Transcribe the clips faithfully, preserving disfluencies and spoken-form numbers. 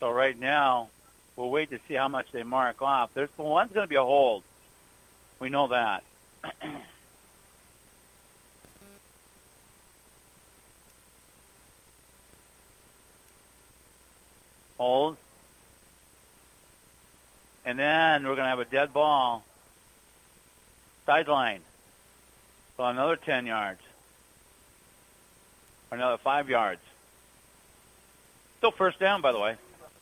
So right now, we'll wait to see how much they mark off. There's one's going to be a hold. We know that. Hold. And then we're going to have a dead ball. Sideline. So another ten yards. Or another five yards. Still first down, by the way.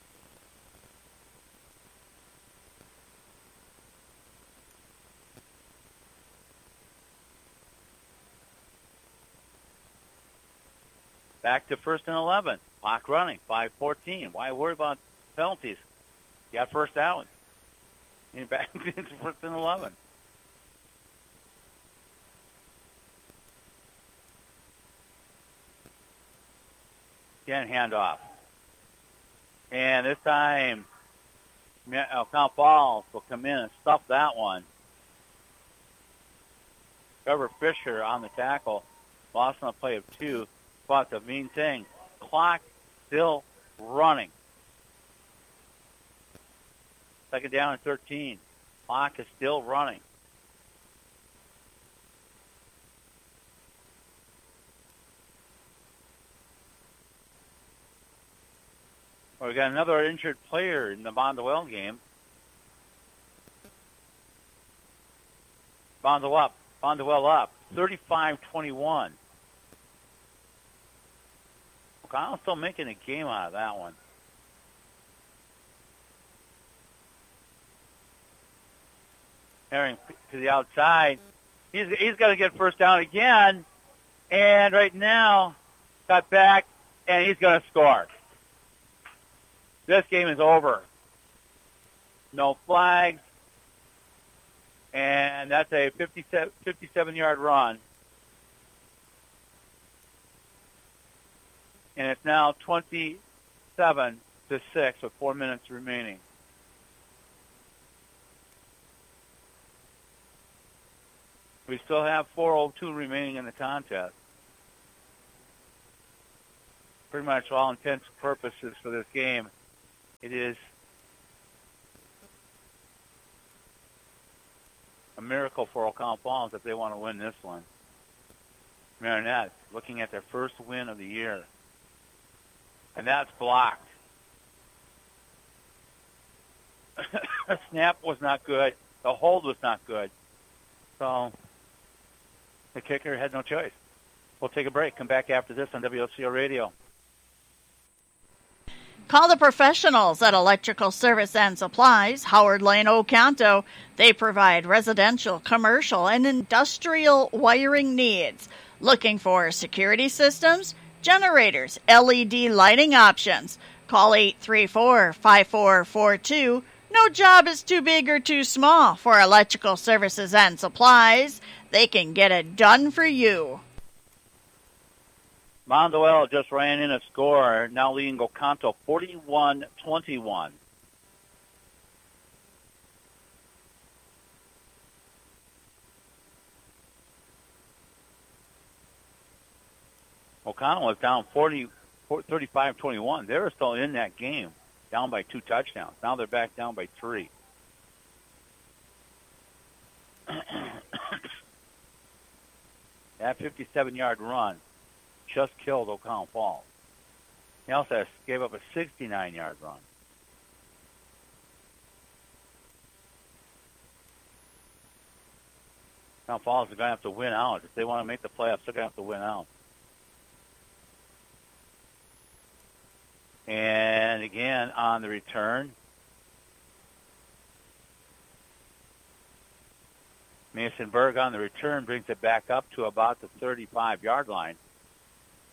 Back to first and eleven. Clock running. five fourteen. Why worry about penalties? You got first down. You're back to first and eleven. Again, handoff. And this time, Count Falls will come in and stuff that one. Trevor Fisher on the tackle. Lost on a play of two. But the mean thing, clock still running. Second down and thirteen. Clock is still running. Well, we got another injured player in the Bondwell game. Bondwell up. Bondwell up. thirty-five twenty-one. I'm still making a game out of that one. Herring to the outside. He's he's got to get first down again. And right now, got back, and he's going to score. This game is over. No flags. And that's a fifty-seven-yard run. And it's now twenty-seven to six with four minutes remaining. We still have four oh two remaining in the contest. Pretty much all intents and purposes for this game, it is a miracle for O'Connell Falls if they want to win this one. Marinette looking at their first win of the year. And that's blocked. The snap was not good. The hold was not good. So the kicker had no choice. We'll take a break. Come back after this on W O C O Radio. Call the professionals at Electrical Service and Supplies, Howard Lane, Oconto. They provide residential, commercial, and industrial wiring needs. Looking for security systems, generators, L E D lighting options. Call eight three four, five four four two. No job is too big or too small for Electrical Services and Supplies. They can get it done for you. Mondoel just ran in a score, now leading Oconto forty-one twenty-one. O'Connell was down forty, thirty-five twenty-one. They were still in that game, down by two touchdowns. Now they're back down by three. That fifty-seven-yard run just killed O'Connell Falls. He also gave up a sixty-nine-yard run. O'Connell Falls are going to have to win out. If they want to make the playoffs, they're going to have to win out. And again, on the return, Mason Berg on the return brings it back up to about the thirty-five-yard line.